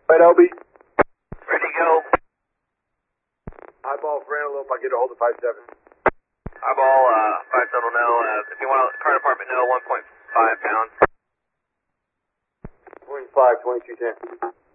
Right, LB. Ready to go. Eyeball for Antelope, I get a hold of 5-7. Eyeball, 5 total no. If you want car department no, 1.5 pounds. 25, 2210.